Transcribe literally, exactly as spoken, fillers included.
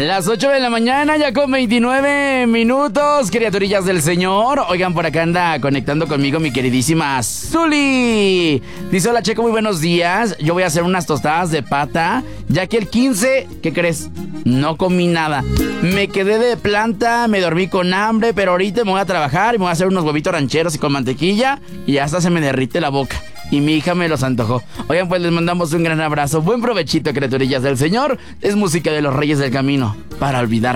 Las ocho de la mañana, ya con veintinueve minutos, criaturillas del Señor. Oigan, por acá anda conectando conmigo mi queridísima Zuli. Dice: hola, Checo, muy buenos días. Yo voy a hacer unas tostadas de pata, ya que el quince, ¿qué crees? No comí nada. Me quedé de planta, me dormí con hambre, pero ahorita me voy a trabajar y me voy a hacer unos huevitos rancheros y con mantequilla y hasta se me derrite la boca. Y mi hija me los antojó. Oigan, pues les mandamos un gran abrazo. Buen provechito, criaturillas del Señor. Es música de los Reyes del Camino para olvidar.